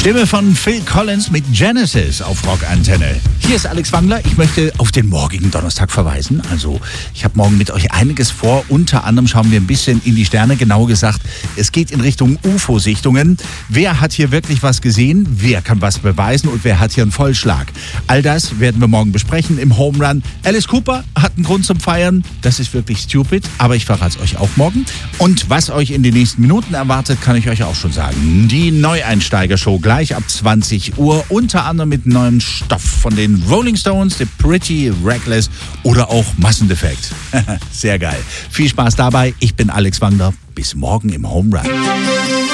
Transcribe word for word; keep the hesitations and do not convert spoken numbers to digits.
Stimme von Phil Collins mit Genesis auf Rockantenne. Hier ist Alex Wangler. Ich möchte auf den morgigen Donnerstag verweisen. Also, ich habe morgen mit euch einiges vor. Unter anderem schauen wir ein bisschen in die Sterne. Genauer gesagt, es geht in Richtung U F O-Sichtungen. Wer hat hier wirklich was gesehen? Wer kann was beweisen? Und wer hat hier einen Vollschlag? All das werden wir morgen besprechen im Home Run. Alice Cooper hat einen Grund zum Feiern. Das ist wirklich stupid, aber ich verrate es euch auch morgen. Und was euch in den nächsten Minuten erwartet, kann ich euch auch schon sagen. Die Neueinsteiger-Show gleich ab zwanzig Uhr, unter anderem mit neuem Stoff von den Rolling Stones, The Pretty Reckless oder auch Massendefekt. Sehr geil. Viel Spaß dabei. Ich bin Alex Wangler. Bis morgen im Home Run.